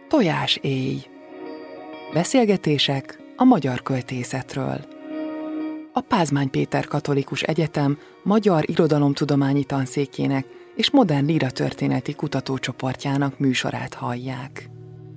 Tojáséj. Beszélgetések a magyar költészetről. A Pázmány Péter Katolikus Egyetem Magyar Irodalomtudományi Tanszékének és Modern Líratörténeti Kutatócsoportjának műsorát hallják.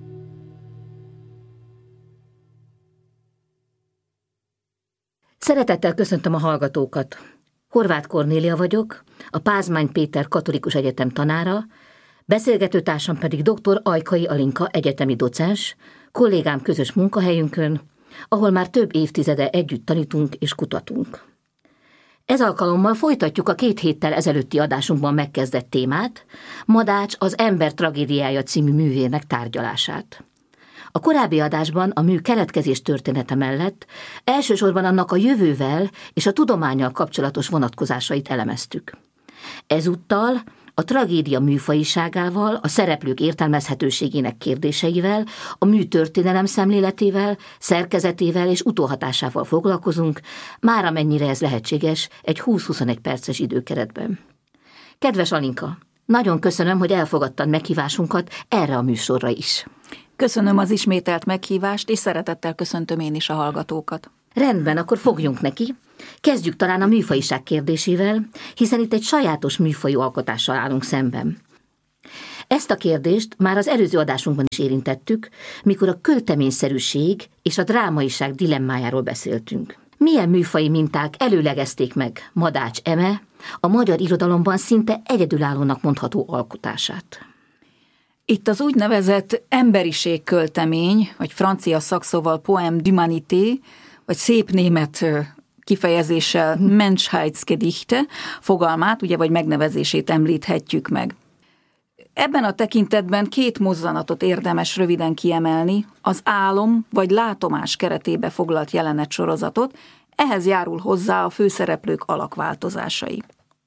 Szeretettel köszöntöm a hallgatókat. Horváth Kornélia vagyok, a Pázmány Péter Katolikus Egyetem tanára, beszélgetőtársam pedig dr. Ajkai Alinka egyetemi docens, kollégám közös munkahelyünkön, ahol már több évtizede együtt tanítunk és kutatunk. Ez alkalommal folytatjuk a 2 héttel ezelőtti adásunkban megkezdett témát, Madács az Ember tragédiája című művének tárgyalását. A korábbi adásban a mű keletkezés története mellett elsősorban annak a jövővel és a tudománnyal kapcsolatos vonatkozásait elemeztük. Ezúttal a tragédia műfajiságával, a szereplők értelmezhetőségének kérdéseivel, a mű történelem szemléletével, szerkezetével és utóhatásával foglalkozunk, már amennyire ez lehetséges egy 20-21 perces időkeretben. Kedves Alinka, nagyon köszönöm, hogy elfogadtad meghívásunkat erre a műsorra is. Köszönöm az ismételt meghívást, és szeretettel köszöntöm én is a hallgatókat. Rendben, akkor fogjunk neki. Kezdjük talán a műfajiság kérdésével, hiszen itt egy sajátos műfajú alkotással állunk szemben. Ezt a kérdést már az előző adásunkban is érintettük, mikor a költeményszerűség és a drámaiság dilemmájáról beszéltünk. Milyen műfaji minták előlegezték meg Madács eme, a magyar irodalomban szinte egyedülállónak mondható alkotását? Itt az úgynevezett emberiségköltemény, vagy francia szakszóval poème d'humanité, vagy szép német kifejezéssel Menschheitsgedichte fogalmát, ugye, vagy megnevezését említhetjük meg. Ebben a tekintetben 2 mozzanatot érdemes röviden kiemelni, az álom vagy látomás keretébe foglalt jelenetsorozatot, ehhez járul hozzá a főszereplők alakváltozásai.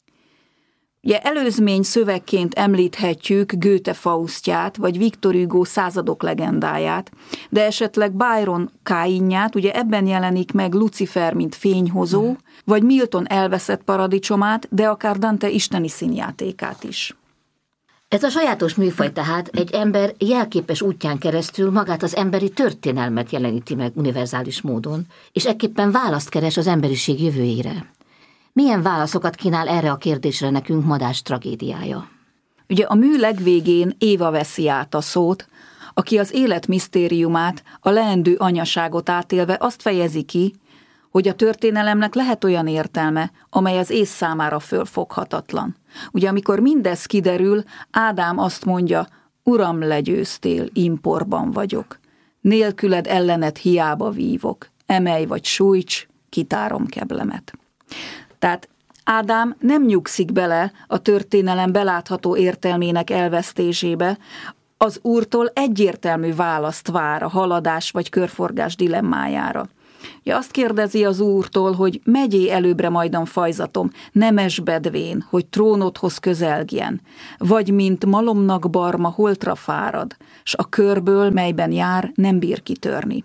Ugye előzmény szövegként említhetjük Goethe Faustját, vagy Victor Hugo Századok legendáját, de esetleg Byron Káinját, ugye ebben jelenik meg Lucifer, mint fényhozó, vagy Milton elveszett paradicsomát, de akár Dante isteni színjátékát is. Ez a sajátos műfaj tehát egy ember jelképes útján keresztül magát az emberi történelmet jeleníti meg univerzális módon, és ekképpen választ keres az emberiség jövőjére. Milyen válaszokat kínál erre a kérdésre nekünk Madács tragédiája? Ugye a mű legvégén Éva veszi át a szót, aki az élet misztériumát, a leendő anyaságot átélve azt fejezi ki, hogy a történelemnek lehet olyan értelme, amely az ész számára fölfoghatatlan. Ugye amikor mindez kiderül, Ádám azt mondja, Uram, legyőztél, imporban vagyok. Nélküled ellened hiába vívok, emelj vagy sújts, kitárom keblemet. Tehát Ádám nem nyugszik bele a történelem belátható értelmének elvesztésébe, az Úrtól egyértelmű választ vár a haladás vagy körforgás dilemmájára. Ja, azt kérdezi az Úrtól, hogy megyé előbbre majdan fajzatom, nemes bedvén, hogy trónodhoz közelgjen, vagy mint malomnak barma holtra fárad, s a körből, melyben jár, nem bír kitörni.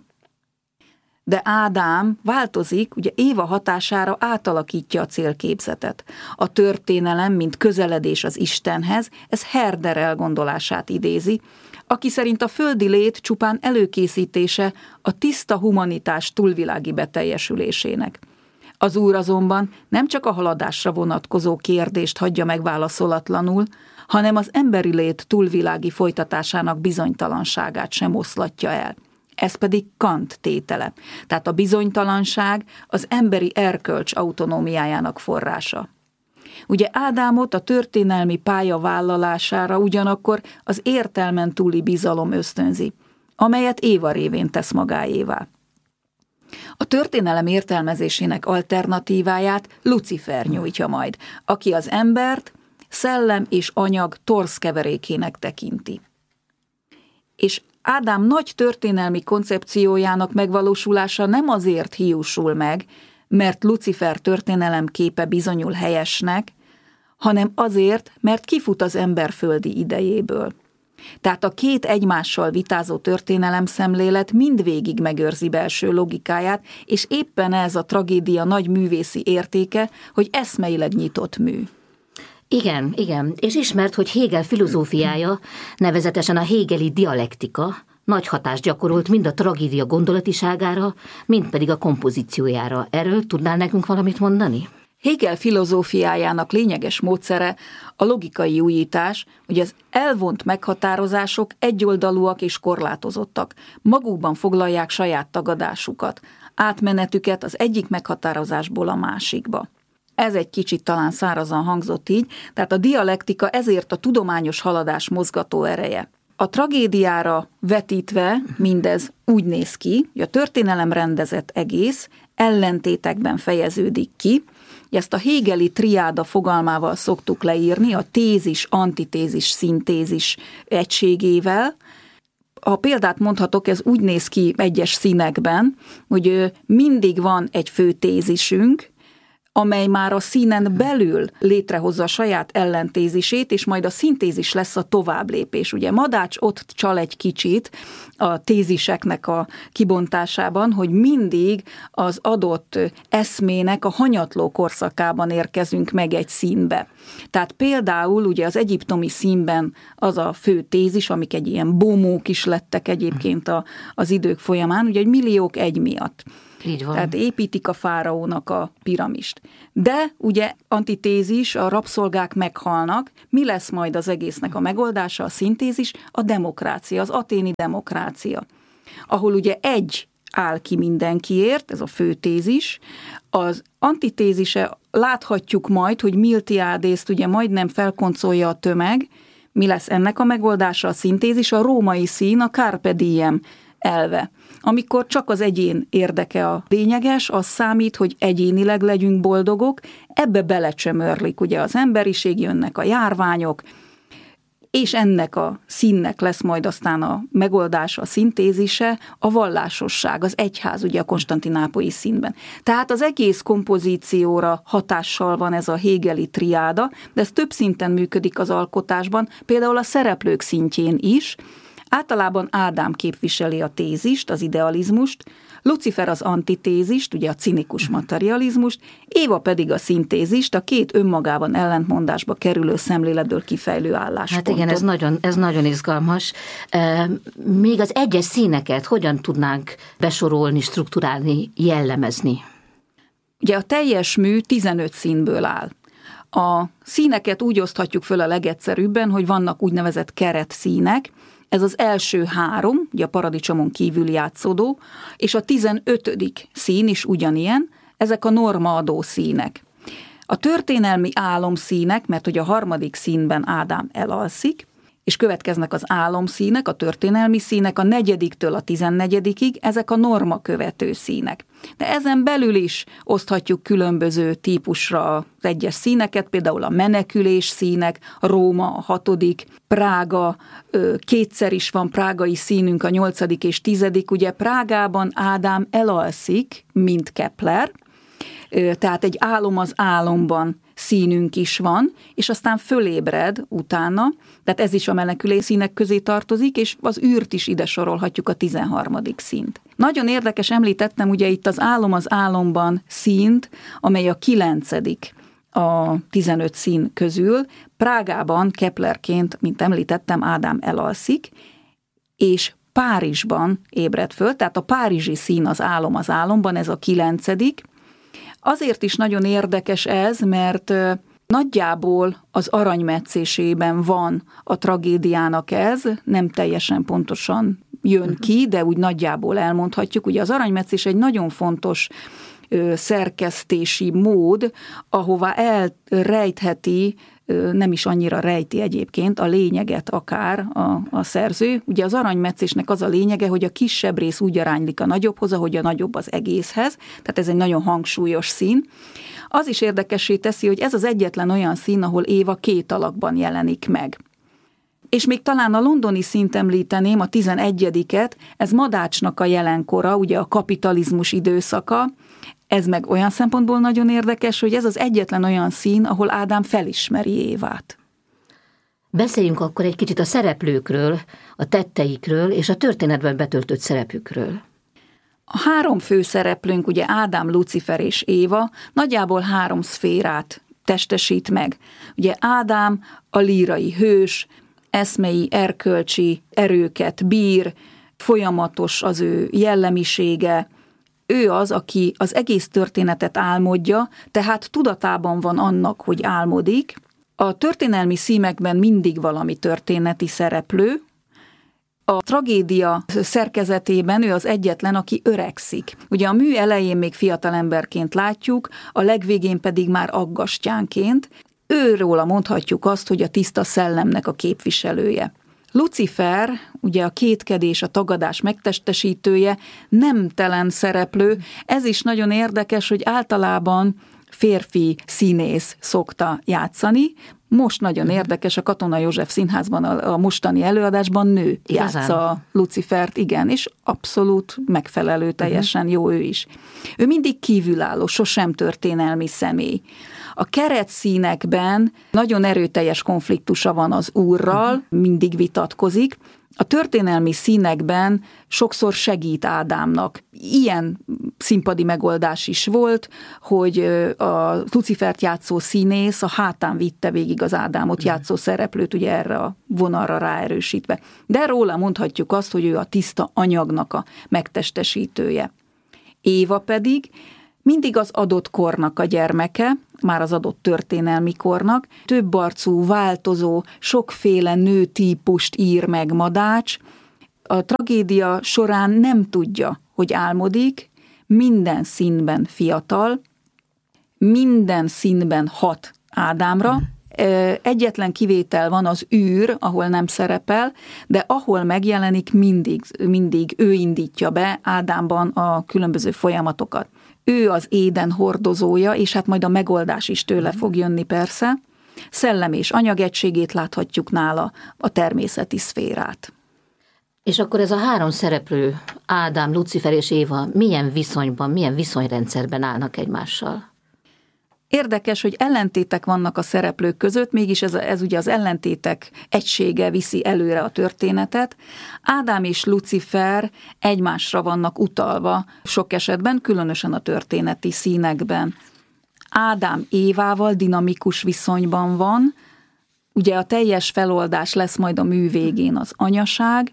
De Ádám változik, ugye Éva hatására átalakítja a célképzetet. A történelem, mint közeledés az Istenhez, ez Herder elgondolását idézi, aki szerint a földi lét csupán előkészítése a tiszta humanitás túlvilági beteljesülésének. Az Úr azonban nem csak a haladásra vonatkozó kérdést hagyja megválaszolatlanul, hanem az emberi lét túlvilági folytatásának bizonytalanságát sem oszlatja el. Ez pedig Kant tétele, tehát a bizonytalanság az emberi erkölcs autonómiájának forrása. Ugye Ádámot a történelmi pálya vállalására ugyanakkor az értelmen túli bizalom ösztönzi, amelyet Éva révén tesz magáévá. A történelem értelmezésének alternatíváját Lucifer nyújtja majd, aki az embert szellem és anyag torz keverékének tekinti. És Ádám nagy történelmi koncepciójának megvalósulása nem azért hiúsul meg, mert Lucifer történelemképe bizonyul helyesnek, hanem azért, mert kifut az ember földi idejéből. Tehát a 2 egymással vitázó történelemszemlélet mindvégig megőrzi belső logikáját, és éppen ez a tragédia nagy művészi értéke, hogy eszmeileg nyitott mű. Igen, és ismert, hogy Hegel filozófiája, nevezetesen a hegeli dialektika nagy hatást gyakorolt mind a tragédia gondolatiságára, mind pedig a kompozíciójára. Erről tudnál nekünk valamit mondani? Hegel filozófiájának lényeges módszere a logikai újítás, hogy az elvont meghatározások egyoldalúak és korlátozottak, magukban foglalják saját tagadásukat, átmenetüket az egyik meghatározásból a másikba. Ez egy kicsit talán szárazan hangzott így, tehát a dialektika ezért a tudományos haladás mozgató ereje. A tragédiára vetítve mindez úgy néz ki, hogy a történelem rendezett egész ellentétekben fejeződik ki. Ezt a hegeli triáda fogalmával szoktuk leírni, a tézis, antitézis, szintézis egységével. Ha példát mondhatok, ez úgy néz ki egyes színekben, hogy mindig van egy fő tézisünk, amely már a színen belül létrehozza a saját ellentézisét, és majd a szintézis lesz a továbblépés. Ugye Madács ott csal egy kicsit a téziseknek a kibontásában, hogy mindig az adott eszmének a hanyatló korszakában érkezünk meg egy színbe. Tehát például ugye az egyiptomi színben az a fő tézis, amik egy ilyen bomók is lettek egyébként az idők folyamán, ugye egy milliók egy miatt. Így van. Tehát építik a fáraónak a piramist. De ugye antitézis, a rabszolgák meghalnak, mi lesz majd az egésznek a megoldása, a szintézis? A demokrácia, az athéni demokrácia, ahol ugye egy áll ki mindenkiért, ez a fő tézis. Az antitézise láthatjuk majd, hogy Miltiádészt ugye majdnem felkoncolja a tömeg, mi lesz ennek a megoldása, a szintézis, a római szín, a carpe diem elve. Amikor csak az egyén érdeke a lényeges, az számít, hogy egyénileg legyünk boldogok, ebbe belecsömörlik ugye az emberiség, jönnek a járványok, és ennek a színnek lesz majd aztán a megoldása, a szintézise, a vallásosság, az egyház ugye a konstantinápolyi színben. Tehát az egész kompozícióra hatással van ez a hegeli triáda, de ez több szinten működik az alkotásban, például a szereplők szintjén is. Általában Ádám képviseli a tézist, az idealizmust, Lucifer az antitézist, ugye a cinikus materializmust, Éva pedig a szintézist, a két önmagában ellentmondásba kerülő szemléletből kifejlő álláspontot. Hát igen, ez nagyon izgalmas. Még az egyes színeket hogyan tudnánk besorolni, strukturálni, jellemezni? Ugye a teljes mű 15 színből áll. A színeket úgy oszthatjuk föl a legegyszerűbben, hogy vannak úgynevezett keretszínek. Ez az első 3, ugye a paradicsomon kívül játszódó, és a 15. szín is ugyanilyen, ezek a normaadó színek. A történelmi álomszínek, mert ugye a 3. színben Ádám elalszik, és következnek az álomszínek, a történelmi színek, a 4-től a 14-ig, ezek a norma követő színek. De ezen belül is oszthatjuk különböző típusra az egyes színeket, például a menekülés színek, Róma a 6., Prága, kétszer is van prágai színünk, a 8. és 10. Ugye Prágában Ádám elalszik, mint Kepler, tehát egy álom az álomban színünk is van, és aztán fölébred utána, tehát ez is a menekülés színek közé tartozik, és az űrt is ide sorolhatjuk, a 13. színt. Nagyon érdekes, említettem ugye itt az álom az álomban színt, amely a 9. a 15 szín közül. Prágában Keplerként, mint említettem, Ádám elalszik, és Párizsban ébred föl, tehát a párizsi szín az álomban, ez a 9. Azért is nagyon érdekes ez, mert nagyjából az aranymetszésében van a tragédiának ez, nem teljesen pontosan jön ki, de úgy nagyjából elmondhatjuk. Ugye az aranymetszés egy nagyon fontos szerkesztési mód, ahová elrejtheti, nem is annyira rejti egyébként a lényeget akár a szerző. Ugye az aranymetszésnek az a lényege, hogy a kisebb rész úgy aránylik a nagyobbhoz, ahogy a nagyobb az egészhez, tehát ez egy nagyon hangsúlyos szín. Az is érdekessé teszi, hogy ez az egyetlen olyan szín, ahol Éva 2 alakban jelenik meg. És még talán a londoni színt említeném, a 11-et, ez Madácsnak a jelenkora, ugye a kapitalizmus időszaka. Ez meg olyan szempontból nagyon érdekes, hogy ez az egyetlen olyan szín, ahol Ádám felismeri Évát. Beszéljünk akkor egy kicsit a szereplőkről, a tetteikről és a történetben betöltött szerepükről. A 3 főszereplőnk, ugye Ádám, Lucifer és Éva nagyjából 3 szférát testesít meg. Ugye Ádám a lírai hős, eszmei, erkölcsi erőket bír, folyamatos az ő jellemisége, ő az, aki az egész történetet álmodja, tehát tudatában van annak, hogy álmodik. A történelmi szímekben mindig valami történeti szereplő. A tragédia szerkezetében ő az egyetlen, aki öregszik. Ugye a mű elején még fiatalemberként látjuk, a legvégén pedig már aggastyánként. Őróla mondhatjuk azt, hogy a tiszta szellemnek a képviselője. Lucifer, ugye a kétkedés, a tagadás megtestesítője, nemtelen szereplő. Ez is nagyon érdekes, hogy általában férfi színész szokta játszani. Most nagyon érdekes, a Katona József Színházban a mostani előadásban nő játsza Lucifert, igen, és abszolút megfelelő, teljesen jó ő is. Ő mindig kívülálló, sosem történelmi személy. A keretszínekben nagyon erőteljes konfliktusa van az Úrral, mindig vitatkozik. A történelmi színekben sokszor segít Ádámnak. Ilyen színpadi megoldás is volt, hogy a Lucifert játszó színész a hátán vitte végig az Ádámot játszó szereplőt, ugye erre a vonalra ráerősítve. De róla mondhatjuk azt, hogy ő a tiszta anyagnak a megtestesítője. Éva pedig mindig az adott kornak a gyermeke, már az adott történelmi kornak, több arcú, változó, sokféle nőtípust ír meg Madács. A tragédia során nem tudja, hogy álmodik, minden színben fiatal, minden színben hat Ádámra. Egyetlen kivétel van az űr, ahol nem szerepel, de ahol megjelenik, mindig ő indítja be Ádámban a különböző folyamatokat. Ő az éden hordozója, és hát majd a megoldás is tőle fog jönni persze. Szellem és anyagegységét láthatjuk nála, a természeti szférát. És akkor ez a három szereplő, Ádám, Lucifer és Éva milyen viszonyban, milyen viszonyrendszerben állnak egymással? Érdekes, hogy ellentétek vannak a szereplők között, mégis ez ugye az ellentétek egysége viszi előre a történetet. Ádám és Lucifer egymásra vannak utalva sok esetben, különösen a történeti színekben. Ádám Évával dinamikus viszonyban van, ugye a teljes feloldás lesz majd a mű végén az anyaság.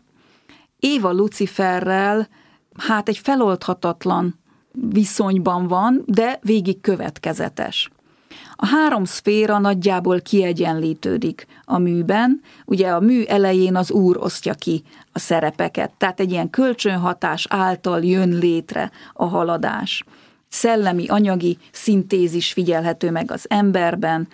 Éva Luciferrel hát egy feloldhatatlan viszonyban van, de végig következetes. A három szféra nagyjából kiegyenlítődik a műben. Ugye a mű elején az Úr osztja ki a szerepeket, tehát egy ilyen kölcsönhatás által jön létre a haladás. Szellemi, anyagi szintézis figyelhető meg az emberben,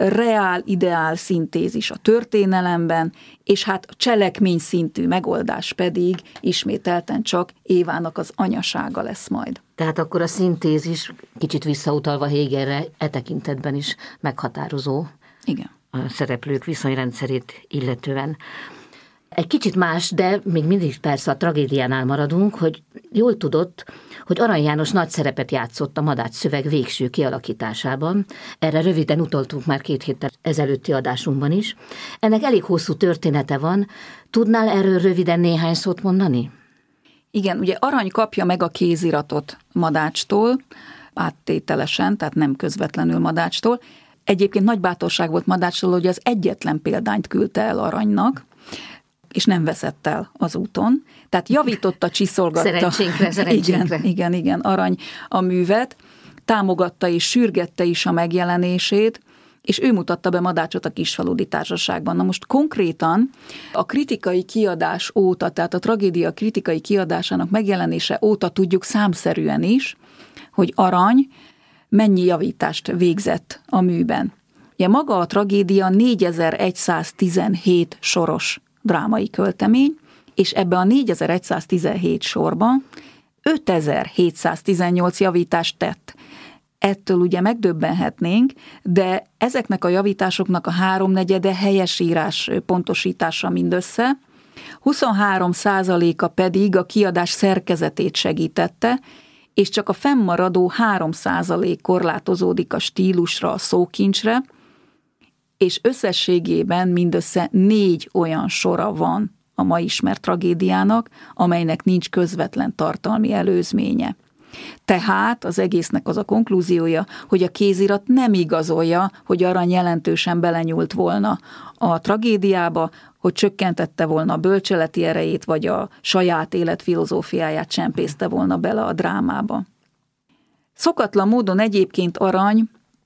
reál-ideál szintézis a történelemben, és hát a cselekmény szintű megoldás pedig ismételten csak Évának az anyasága lesz majd. Tehát akkor a szintézis, kicsit visszautalva Hegelre, e tekintetben is meghatározó. Igen. A szereplők viszonyrendszerét illetően. Egy kicsit más, de még mindig persze a tragédiánál maradunk, hogy jól tudott, hogy Arany János nagy szerepet játszott a Madács szöveg végső kialakításában. Erre röviden utaltunk már 2 héttel ezelőtti adásunkban is. Ennek elég hosszú története van. Tudnál erről röviden néhány szót mondani? Igen, ugye Arany kapja meg a kéziratot Madácstól, áttételesen, tehát nem közvetlenül Madácstól. Egyébként nagy bátorság volt Madácstól, hogy az egyetlen példányt küldte el Aranynak, és nem veszett el az úton. Tehát javította, csiszolgatta. Szerencsénkre. Igen, Arany a művet, támogatta és sürgette is a megjelenését, és ő mutatta be Madácsot a Kisfaludy Társaságban. Na most konkrétan a kritikai kiadás óta, tehát a tragédia kritikai kiadásának megjelenése óta tudjuk számszerűen is, hogy Arany mennyi javítást végzett a műben. Ugye maga a tragédia 4117 soros drámai költemény, és ebbe a 4117 sorban 5718 javítást tett. Ettől ugye megdöbbenhetnénk, de ezeknek a javításoknak a 3/4 helyesírás pontosítása mindössze, 23%-a pedig a kiadás szerkezetét segítette, és csak a fennmaradó 3% korlátozódik a stílusra, a szókincsre, és összességében mindössze 4 olyan sora van a ma ismert tragédiának, amelynek nincs közvetlen tartalmi előzménye. Tehát az egésznek az a konklúziója, hogy a kézirat nem igazolja, hogy Arany jelentősen belenyúlt volna a tragédiába, hogy csökkentette volna a bölcseleti erejét, vagy a saját életfilozófiáját csempészte volna bele a drámába. Szokatlan módon egyébként Arany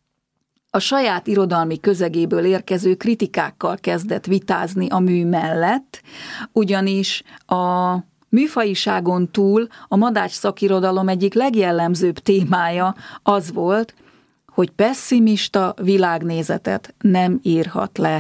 a saját irodalmi közegéből érkező kritikákkal kezdett vitázni a mű mellett, ugyanis a műfajiságon túl a Madács szakirodalom egyik legjellemzőbb témája az volt, hogy pesszimista világnézetet nem írhat le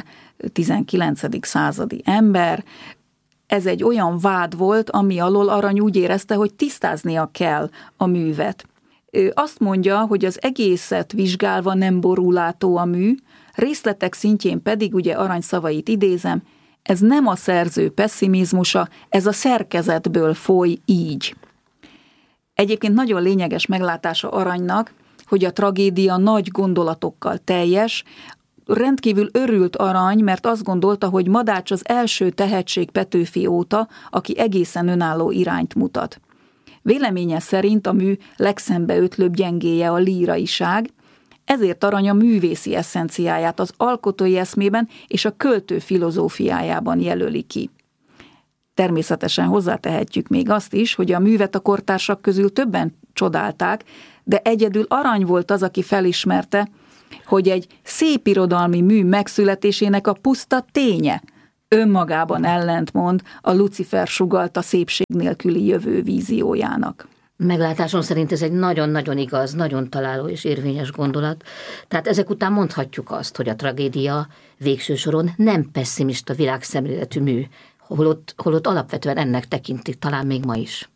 19. századi ember. Ez egy olyan vád volt, ami alól Arany úgy érezte, hogy tisztáznia kell a művet. Ő azt mondja, hogy az egészet vizsgálva nem borúlátó a mű, részletek szintjén pedig, ugye Arany szavait idézem, ez nem a szerző pesszimizmusa, ez a szerkezetből foly így. Egyébként nagyon lényeges meglátása Aranynak, hogy a tragédia nagy gondolatokkal teljes. Rendkívül örült Arany, mert azt gondolta, hogy Madács az első tehetség Petőfi óta, aki egészen önálló irányt mutat. Véleménye szerint a mű legszembeötlőbb gyengéje a líraiság, ezért Arany a művészi eszenciáját az alkotói eszmében és a költő filozófiájában jelöli ki. Természetesen hozzátehetjük még azt is, hogy a művet a kortársak közül többen csodálták, de egyedül Arany volt az, aki felismerte, hogy egy szép irodalmi mű megszületésének a puszta ténye önmagában ellentmond a Lucifer sugallta szépség nélküli jövő víziójának. Meglátásom szerint ez egy nagyon-nagyon igaz, nagyon találó és érvényes gondolat. Tehát ezek után mondhatjuk azt, hogy a tragédia végső soron nem pesszimista világszemléletű mű, holott alapvetően ennek tekintik talán még ma is.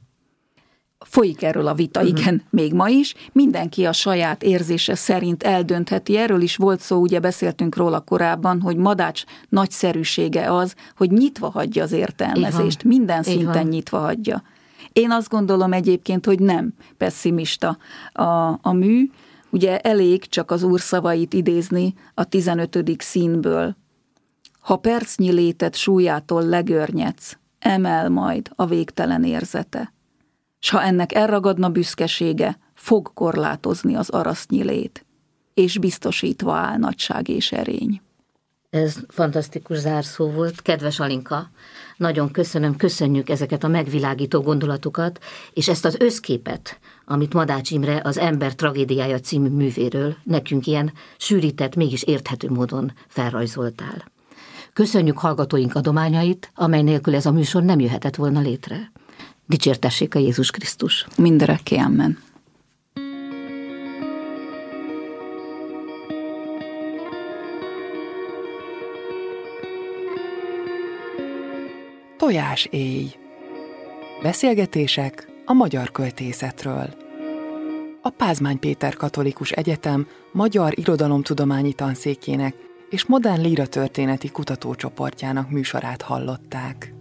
Folyik erről a vita, igen, még ma is. Mindenki a saját érzése szerint eldöntheti. Erről is volt szó, ugye beszéltünk róla korábban, hogy Madács nagyszerűsége az, hogy nyitva hagyja az értelmezést. Minden szinten nyitva hagyja. Én azt gondolom egyébként, hogy nem pesszimista a mű. Ugye elég csak az Úr szavait idézni a 15. színből. Ha percnyi létet súlyától legörnyedsz, emel majd a végtelen érzete. S ha ennek elragadna büszkesége, fog korlátozni az arasznyi lét, és biztosítva áll nagyság és erény. Ez fantasztikus zárszó volt, kedves Alinka. Nagyon köszönjük ezeket a megvilágító gondolatokat, és ezt az összképet, amit Madács Imre az Ember tragédiája című művéről nekünk ilyen sűrített, mégis érthető módon felrajzoltál. Köszönjük hallgatóink adományait, amely nélkül ez a műsor nem jöhetett volna létre. Dicsértessék a Jézus Krisztus. Mindörökké, amen. Tojáséj. Beszélgetések a magyar költészetről. A Pázmány Péter Katolikus Egyetem Magyar Irodalomtudományi Tanszékének és Modern Líratörténeti Kutatócsoportjának műsorát hallották.